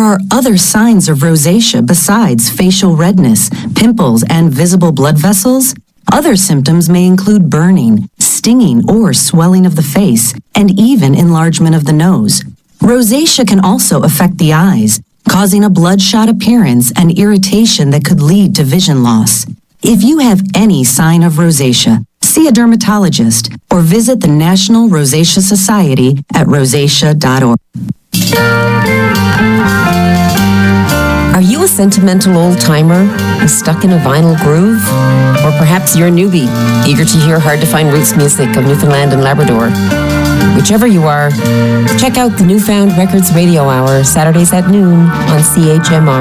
are other signs of rosacea besides facial redness, pimples, and visible blood vessels. Other symptoms may include burning, stinging, or swelling of the face, and even enlargement of the nose. Rosacea can also affect the eyes, causing a bloodshot appearance and irritation that could lead to vision loss. If you have any sign of rosacea, see a dermatologist or visit the National Rosacea Society at rosacea.org. Are you a sentimental old-timer stuck in a vinyl groove? Or perhaps you're a newbie, eager to hear hard-to-find roots music of Newfoundland and Labrador? Whichever you are, check out the Newfound Records Radio Hour, Saturdays at noon on CHMR.